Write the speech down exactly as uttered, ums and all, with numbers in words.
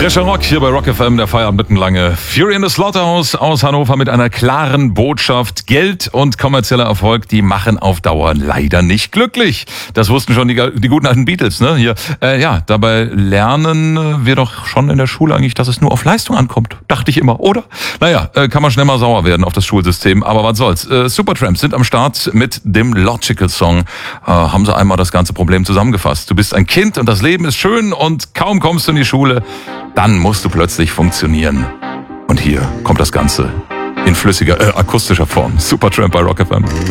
Frischer Rock hier bei Rock F M, der Feierabend mittenlange. Fury in the Slaughterhouse aus Hannover mit einer klaren Botschaft. Geld und kommerzieller Erfolg, die machen auf Dauer leider nicht glücklich. Das wussten schon die, die guten alten Beatles, ne? Hier, äh, ja, dabei lernen wir doch schon in der Schule eigentlich, dass es nur auf Leistung ankommt. Dachte ich immer, oder? Naja, äh, kann man schnell mal sauer werden auf das Schulsystem, aber was soll's. Äh, Supertramp sind am Start mit dem Logical Song. Äh, haben sie einmal das ganze Problem zusammengefasst. Du bist ein Kind und das Leben ist schön und kaum kommst du in die Schule, dann musst du plötzlich funktionieren. Und hier kommt das Ganze in flüssiger, äh, akustischer Form. Supertramp bei Rock F M.